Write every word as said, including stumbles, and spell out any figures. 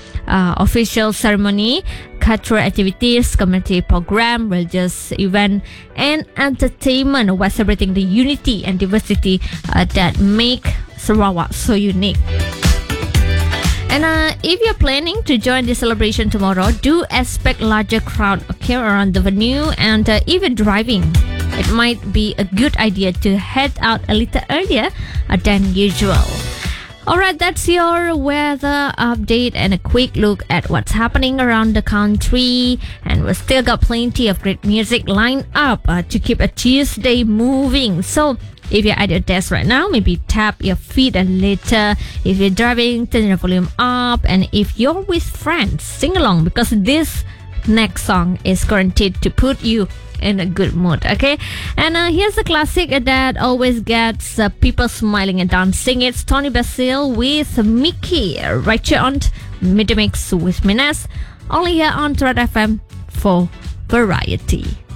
uh, official ceremony, cultural activities, community program, religious event, and entertainment while celebrating the unity and diversity uh, that make Sarawak so unique. And uh, if you're planning to join the celebration tomorrow, do expect larger crowd okay, around the venue. And uh, if you're driving, it might be a good idea to head out a little earlier uh, than usual. Alright, that's your weather update and a quick look at what's happening around the country. And we've still got plenty of great music lined up uh, to keep a Tuesday moving. So if you're at your desk right now, maybe tap your feet a little. If you're driving, turn your volume up. And if you're with friends, sing along, because this next song is guaranteed to put you in a good mood, okay? And uh, here's a classic that always gets uh, people smiling and dancing. It's Tony Basil with Mickey, right here on Midmix with Mines, only here on Thread F M for Variety.